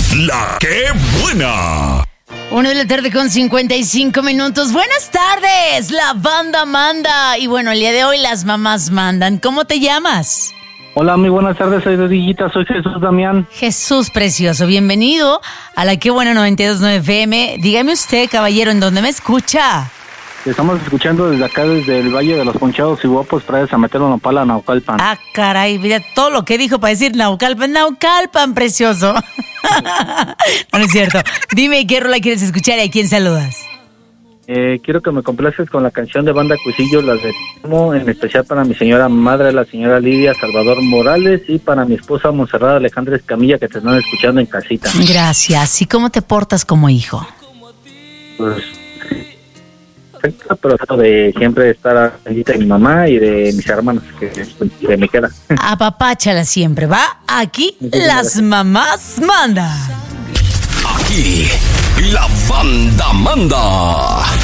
La que buena. 1:55 p.m. Buenas tardes, la banda manda. Y bueno, el día de hoy las mamás mandan. ¿Cómo te llamas? Hola, muy buenas tardes, soy Rodillita, soy Jesús Damián. Jesús precioso, bienvenido a la que buena 92.9 FM. Dígame usted, caballero, ¿en dónde me escucha? Estamos escuchando desde acá, desde el Valle de los Ponchados y Guapos, para San Mateo Nopala, Naucalpan. Ah, caray, mira todo lo que dijo para decir Naucalpan, Naucalpan, precioso. No es cierto. Dime qué rola quieres escuchar y a quién saludas. Quiero que me complaces con la canción de Banda Cuisillo, las de Timo, en especial para mi señora madre, la señora Lidia Salvador Morales, y para mi esposa Monserrat Alejandra Escamilla, que te están escuchando en casita. Gracias. ¿Y cómo te portas como hijo? Pues, perfecto, pero trato de siempre estar pendiente de mi mamá y de mis hermanos, que me queda. Apapáchala siempre, ¿va? Aquí las mamás mandan. Aquí, la banda manda.